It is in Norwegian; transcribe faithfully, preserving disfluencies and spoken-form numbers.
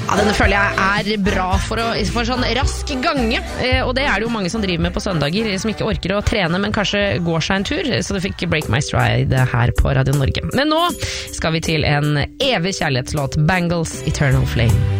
Ja, denne føler jeg er bra for, å, for sånn rask gange, eh, og det er det jo mange som driver med på søndager, som ikke orker å trene, men kanskje går seg en tur, så du fikk Break My Stride her på Radio Norge. Men nå skal vi til en evig kjærlighetslåt, Bangles, Eternal Flame.